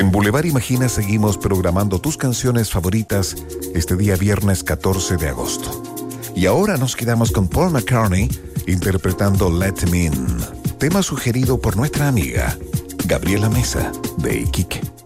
En Boulevard Imagina seguimos programando tus canciones favoritas este día viernes 14 de agosto. Y ahora nos quedamos con Paul McCartney interpretando Let Me In, tema sugerido por nuestra amiga Gabriela Mesa de Iquique.